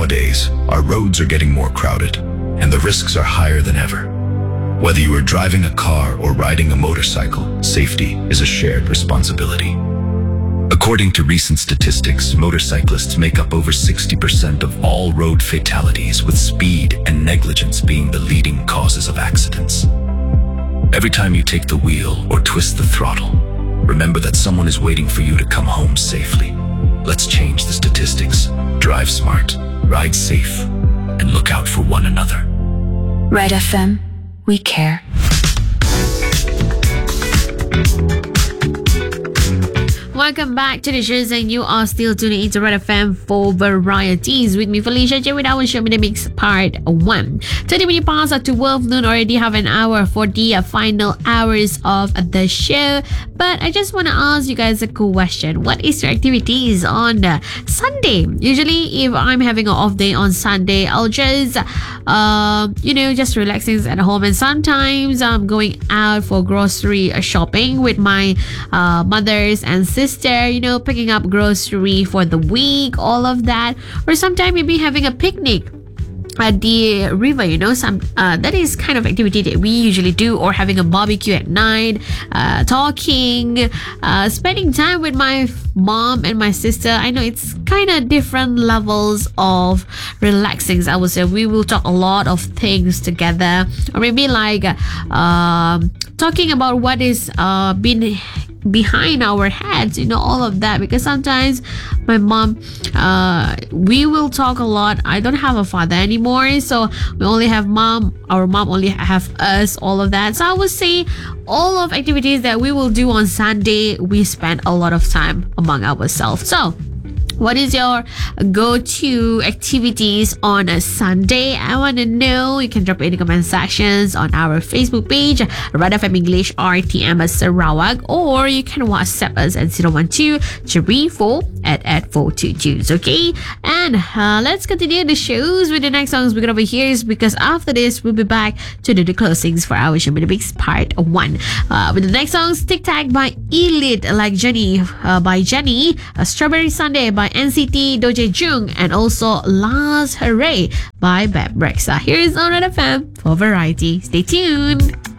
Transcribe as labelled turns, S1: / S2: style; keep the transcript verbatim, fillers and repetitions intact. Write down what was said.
S1: Nowadays, our roads are getting more crowded, and the risks are higher than ever. Whether you are driving a car or riding a motorcycle, safety is a shared responsibility. According to recent statistics, motorcyclists make up over sixty percent of all road fatalities, with speed and negligence being the leading causes of accidents. Every time you take the wheel or twist the throttle, remember that someone is waiting for you to come home safely. Let's change the statistics. Drive smart, ride safe, and look out for one another.
S2: Red F M, we care.
S3: Welcome back to the shows, and you are still tuning into Red F M for Varieties with me, Felicia J, with our Show Me The Mix Part one. twenty minutes past at twelve noon, already have an hour for the uh, final hours of the show. But I just want to ask you guys a question. What is your activities on uh, Sunday? Usually, if I'm having an off day on Sunday, I'll just, uh, you know, just relaxing at home. And sometimes I'm going out for grocery shopping with my uh, mothers and sisters. Sister, you know, picking up grocery for the week, all of that. Or sometimes maybe having a picnic at the river, you know, some uh, that is kind of activity that we usually do. Or having a barbecue at night, uh, talking, uh, spending time with my mom and my sister. I know it's kind of different levels of relaxing. I would say we will talk a lot of things together, or maybe like uh, talking about what is uh, been behind our heads, you know, all of that. Because sometimes my mom, uh, we will talk a lot. I don't have a father anymore, so we only have mom. Our mom only have us, all of that. So I would say all of activities that we will do on Sunday, we spend a lot of time among ourselves. So what is your go-to activities on a Sunday? I want to know. You can drop it in the comment sections on our Facebook page, Red F M English R T M Sarawak, or you can WhatsApp us at zero one two three four at eight four two two. Okay, and uh, let's continue the shows with the next songs we're gonna hear. Is because after this we'll be back to do the closings for our Show Me The Mix Part One. Uh, with the next songs, Tic Tac by Elite, Like Jenny uh, by Jenny, uh, Strawberry Sunday by N C T Doja Jung, and also Last Hooray by Beb Rexha. Here's on Red F M for Variety. Stay tuned.